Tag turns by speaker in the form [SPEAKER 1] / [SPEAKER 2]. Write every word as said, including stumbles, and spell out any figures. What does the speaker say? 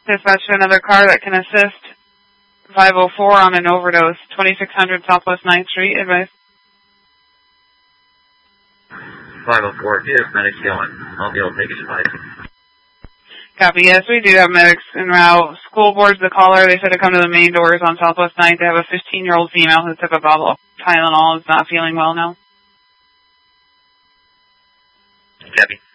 [SPEAKER 1] Dispatch to another car that can assist. five oh four on an overdose. twenty-six hundred Southwest ninth Street. Advice.
[SPEAKER 2] five oh four, if medics going. I'll be able to take his five.
[SPEAKER 1] Copy. Yes, we do have medics en route. School board's the caller. They said to come to the main doors on Southwest ninth. They have a fifteen-year-old female who took a bottle of Tylenol. Is not feeling well now.
[SPEAKER 2] Copy.